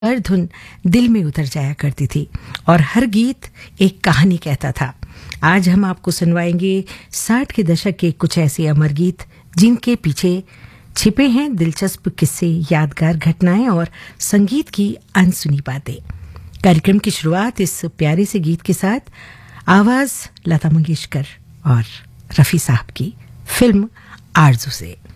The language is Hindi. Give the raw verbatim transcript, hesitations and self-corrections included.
हर धुन दिल में उतर जाया करती थी और हर गीत एक कहानी कहता था। आज हम आपको सुनवाएंगे साठ के दशक के कुछ ऐसे अमर गीत जिनके पीछे छिपे हैं दिलचस्प किस्से, यादगार घटनाएं और संगीत की अनसुनी बातें। कार्यक्रम की शुरुआत इस प्यारे से गीत के साथ, आवाज लता मंगेशकर और रफी साहब की, फिल्म आरज़ू से।